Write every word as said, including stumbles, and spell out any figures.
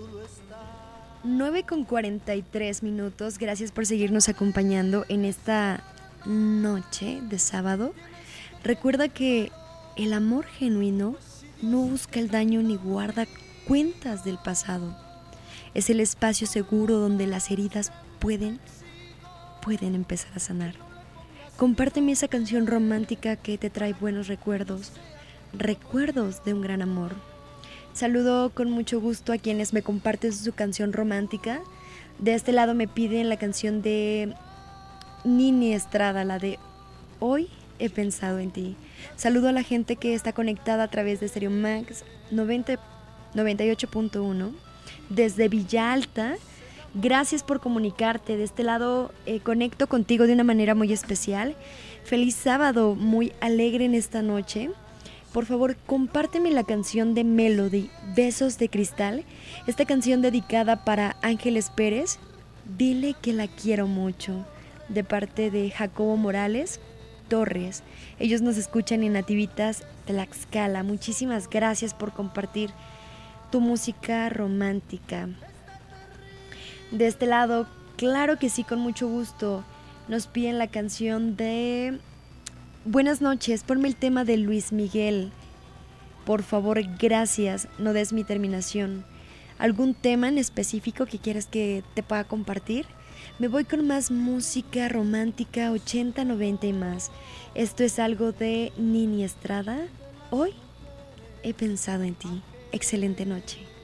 nueve con cuarenta y tres minutos. Gracias por seguirnos acompañando en esta noche de sábado. Recuerda que el amor genuino no busca el daño ni guarda cuentas del pasado. Es el espacio seguro donde las heridas pueden, pueden empezar a sanar. Compárteme esa canción romántica que te trae buenos recuerdos, recuerdos de un gran amor. Saludo con mucho gusto a quienes me comparten su canción romántica. De este lado me piden la canción de Nini Estrada, la de Hoy he pensado en ti. Saludo a la gente que está conectada a través de Stereo Max noventa, noventa y ocho punto uno desde Villa Alta. Gracias por comunicarte. De este lado eh, conecto contigo de una manera muy especial. Feliz sábado, muy alegre en esta noche. Por favor, compárteme la canción de Melody, Besos de Cristal. Esta canción dedicada para Ángeles Pérez. Dile que la quiero mucho. De parte de Jacobo Morales Torres. Ellos nos escuchan en Nativitas Tlaxcala. Muchísimas gracias por compartir tu música romántica. De este lado, claro que sí, con mucho gusto. Nos piden la canción de Buenas noches, ponme el tema de Luis Miguel. Por favor, gracias, no des mi terminación. ¿Algún tema en específico que quieras que te pueda compartir? Me voy con más música romántica, ochenta, noventa y más. Esto es algo de Nini Estrada. Hoy he pensado en ti. Excelente noche.